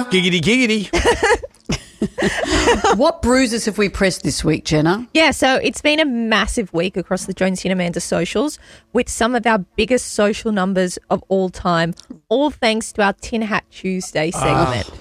Giggity, giggity. What bruises have we pressed this week, Jenna? Yeah, so it's been a massive week across the Jonesy and Amanda socials with some of our biggest social numbers of all time, all thanks to our Tin Hat Tuesday segment.